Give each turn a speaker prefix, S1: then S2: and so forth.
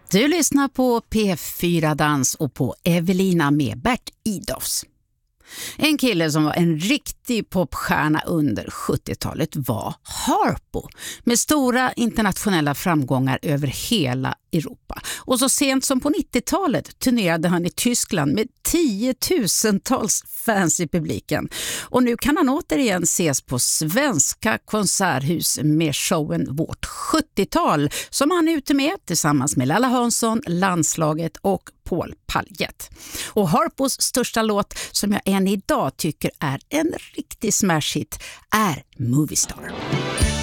S1: Du lyssnar på P4 Dans och på Evelina med Bert Idofs. En kille som var en riktig popstjärna under 70-talet var Harpo, med stora internationella framgångar över hela Europa. Och så sent som på 90-talet turnerade han i Tyskland med 10 000-tals fans i publiken. Och nu kan han återigen ses på svenska konserthus med showen Vårt 70-tal, som han är ute med tillsammans med Lalla Hansson, Landslaget och Paul Paljet. Och Harpos största låt, som jag än idag tycker är en riktig smash hit, är Movie Star.